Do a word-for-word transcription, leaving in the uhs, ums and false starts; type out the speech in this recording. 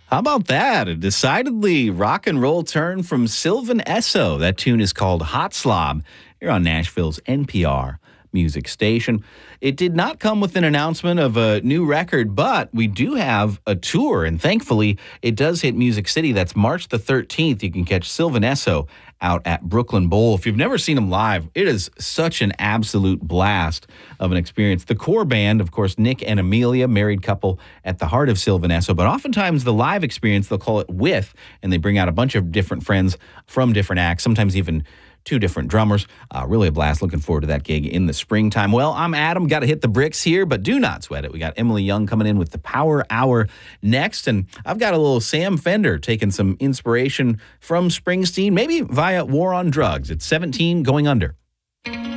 How about that? A decidedly rock and roll turn from Sylvan Esso. That tune is called Hot Slob. Here on Nashville's N P R music station. It did not come with an announcement of a new record, but we do have a tour, and thankfully, it does hit Music City. That's March the thirteenth. You can catch Sylvan Esso out at Brooklyn Bowl. If you've never seen them live, it is such an absolute blast of an experience. The core band, of course, Nick and Amelia, married couple at the heart of Sylvan Esso, but oftentimes the live experience, they'll call it with, and they bring out a bunch of different friends from different acts, sometimes even two different drummers. Uh, really a blast. Looking forward to that gig in the springtime. Well, I'm Adam. Got to hit the bricks here, but do not sweat it. We got Emily Young coming in with the Power Hour next, and I've got a little Sam Fender taking some inspiration from Springsteen, maybe via War on Drugs. It's seventeen going under.